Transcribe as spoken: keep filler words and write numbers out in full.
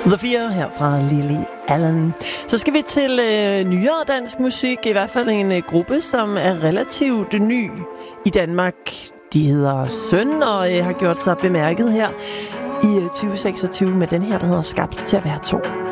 The Fire her fra Lily Allen. Så skal vi til øh, nyere dansk musik, i hvert fald en øh, gruppe, som er relativt ny i Danmark. De hedder Søn og øh, har gjort sig bemærket her i øh, tyve seksogtyve med den her, der hedder Skabt til at være to.